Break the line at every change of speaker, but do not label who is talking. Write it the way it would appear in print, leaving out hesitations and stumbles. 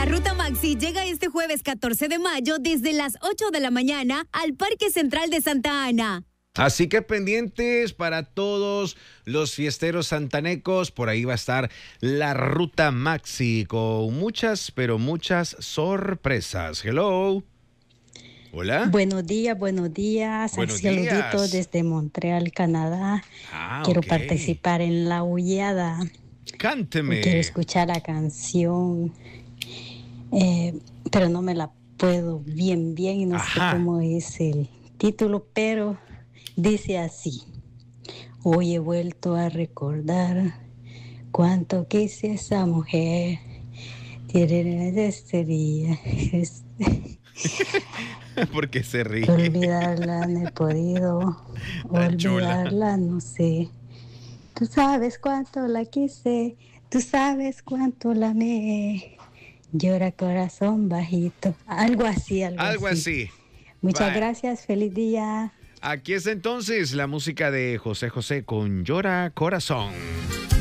La Ruta Maxi llega este jueves 14 de mayo desde las 8 de la mañana al Parque Central de Santa Ana.
Así que pendientes para todos los fiesteros santanecos, por ahí va a estar la Ruta Maxi con muchas, pero muchas sorpresas. Hello. Hola.
Buenos días.
Buenos
Saludito
días.
desde Montreal, Canadá. Quiero
Ok.
participar en la hullada.
Cánteme.
Quiero escuchar la canción, pero no me la puedo bien y no sé
Ajá.
cómo es el título, pero dice así: hoy he vuelto a recordar cuánto quise a esa mujer. Sería
¿Por qué se ríe?
olvidarla no he podido,
Tan chula.
olvidarla no sé. Tú sabes cuánto la quise, tú sabes cuánto la amé. Llora corazón bajito. Algo así.
Algo así.
Muchas
Va.
gracias, feliz día.
Aquí es entonces la música de José José con Llora Corazón.